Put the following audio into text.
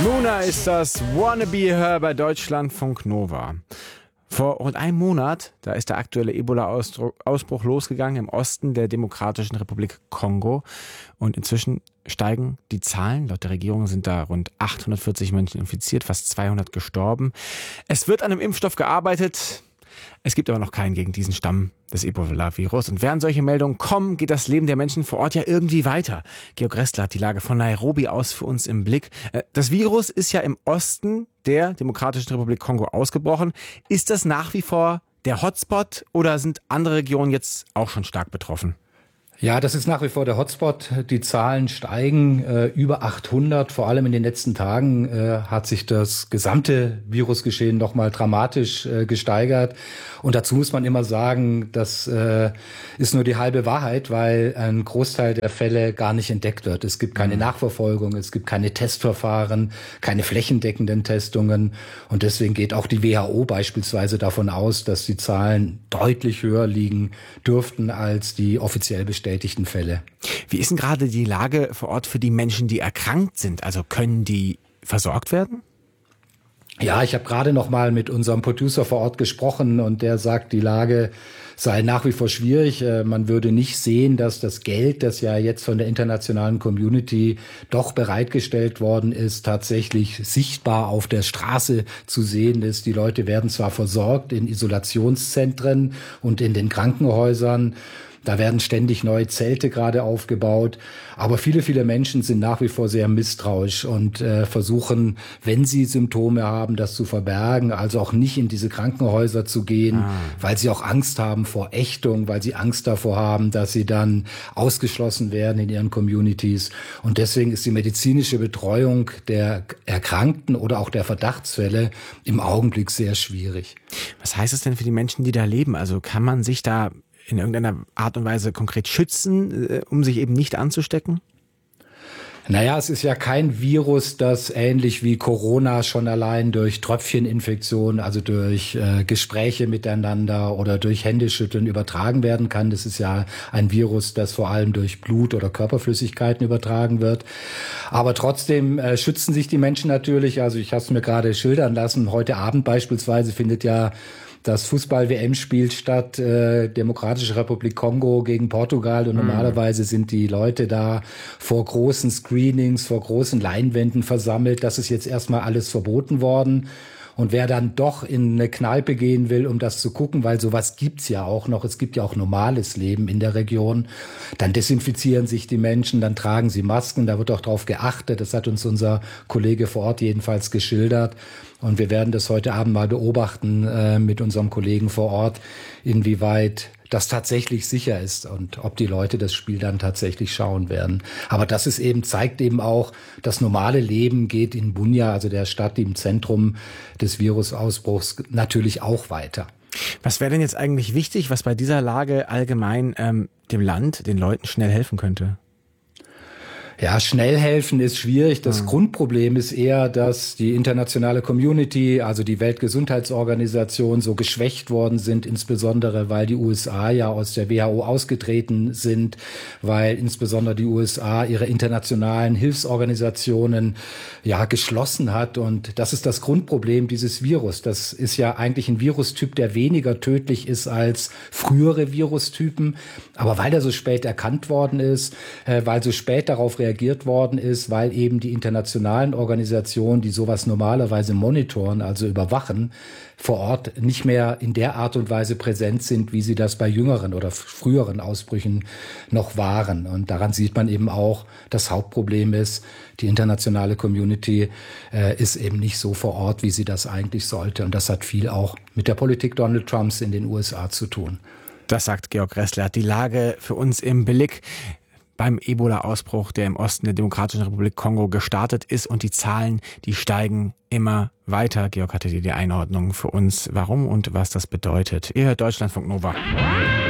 Muna ist das Wanna Be Her bei Deutschlandfunk Nova. Vor rund einem Monat, da ist der aktuelle Ebola-Ausbruch losgegangen im Osten der Demokratischen Republik Kongo. Und inzwischen steigen die Zahlen. Laut der Regierung sind da rund 840 Menschen infiziert, fast 200 gestorben. Es wird an einem Impfstoff gearbeitet. Es gibt aber noch keinen gegen diesen Stamm des Ebola-Virus. Und während solche Meldungen kommen, geht das Leben der Menschen vor Ort ja irgendwie weiter. Georg Ressler hat die Lage von Nairobi aus für uns im Blick. Das Virus ist ja im Osten der Demokratischen Republik Kongo ausgebrochen. Ist das nach wie vor der Hotspot oder sind andere Regionen jetzt auch schon stark betroffen? Ja, das ist nach wie vor der Hotspot. Die Zahlen steigen über 800. Vor allem in den letzten Tagen hat sich das gesamte Virusgeschehen nochmal dramatisch gesteigert. Und dazu muss man immer sagen, das ist nur die halbe Wahrheit, weil ein Großteil der Fälle gar nicht entdeckt wird. Es gibt keine Nachverfolgung, es gibt keine Testverfahren, keine flächendeckenden Testungen. Und deswegen geht auch die WHO beispielsweise davon aus, dass die Zahlen deutlich höher liegen dürften als die offiziell bestätigten Fälle. Wie ist denn gerade die Lage vor Ort für die Menschen, die erkrankt sind? Also können die versorgt werden? Ja, ich habe gerade noch mal mit unserem Producer vor Ort gesprochen und der sagt, die Lage sei nach wie vor schwierig. Man würde nicht sehen, dass das Geld, das ja jetzt von der internationalen Community doch bereitgestellt worden ist, tatsächlich sichtbar auf der Straße zu sehen ist. Die Leute werden zwar versorgt in Isolationszentren und in den Krankenhäusern. Da werden ständig neue Zelte gerade aufgebaut. Aber viele Menschen sind nach wie vor sehr misstrauisch und versuchen, wenn sie Symptome haben, das zu verbergen. Also auch nicht in diese Krankenhäuser zu gehen, weil sie auch Angst haben vor Ächtung, weil sie Angst davor haben, dass sie dann ausgeschlossen werden in ihren Communities. Und deswegen ist die medizinische Betreuung der Erkrankten oder auch der Verdachtsfälle im Augenblick sehr schwierig. Was heißt es denn für die Menschen, die da leben? Also kann man sich da in irgendeiner Art und Weise konkret schützen, um sich eben nicht anzustecken? Naja, es ist ja kein Virus, das ähnlich wie Corona schon allein durch Tröpfcheninfektion, also durch Gespräche miteinander oder durch Händeschütteln übertragen werden kann. Das ist ja ein Virus, das vor allem durch Blut oder Körperflüssigkeiten übertragen wird. Aber trotzdem schützen sich die Menschen natürlich. Also ich habe es mir gerade schildern lassen. Heute Abend beispielsweise findet ja das Fußball-WM-Spiel statt, Demokratische Republik Kongo gegen Portugal. Und normalerweise sind die Leute da vor großen Screenings, vor großen Leinwänden versammelt. Das ist jetzt erstmal alles verboten worden. Und wer dann doch in eine Kneipe gehen will, um das zu gucken, weil sowas gibt's ja auch noch, es gibt ja auch normales Leben in der Region, dann desinfizieren sich die Menschen, dann tragen sie Masken, da wird auch drauf geachtet. Das hat uns unser Kollege vor Ort jedenfalls geschildert. Und wir werden das heute Abend mal beobachten mit unserem Kollegen vor Ort, inwieweit das tatsächlich sicher ist und ob die Leute das Spiel dann tatsächlich schauen werden. Aber das ist eben, zeigt eben auch, das normale Leben geht in Bunia, also der Stadt, die im Zentrum des Virusausbruchs, natürlich auch weiter. Was wäre denn jetzt eigentlich wichtig, was bei dieser Lage allgemein dem Land, den Leuten schnell helfen könnte? Ja, schnell helfen ist schwierig. Das Grundproblem ist eher, dass die internationale Community, also die Weltgesundheitsorganisation, so geschwächt worden sind, insbesondere weil die USA ja aus der WHO ausgetreten sind, weil insbesondere die USA ihre internationalen Hilfsorganisationen ja geschlossen hat. Und das ist das Grundproblem dieses Virus. Das ist ja eigentlich ein Virustyp, der weniger tödlich ist als frühere Virustypen. Aber weil er so spät erkannt worden ist, weil so spät darauf reagiert worden ist, weil eben die internationalen Organisationen, die sowas normalerweise monitoren, also überwachen, vor Ort nicht mehr in der Art und Weise präsent sind, wie sie das bei jüngeren oder früheren Ausbrüchen noch waren. Und daran sieht man eben auch, das Hauptproblem ist, die internationale Community ist eben nicht so vor Ort, wie sie das eigentlich sollte. Und das hat viel auch mit der Politik Donald Trumps in den USA zu tun. Das sagt Georg Ressler. Die Lage für uns im Blick beim Ebola-Ausbruch, der im Osten der Demokratischen Republik Kongo gestartet ist, und die Zahlen, die steigen immer weiter. Georg hatte die Einordnung für uns, warum und was das bedeutet. Ihr hört Deutschlandfunk Nova.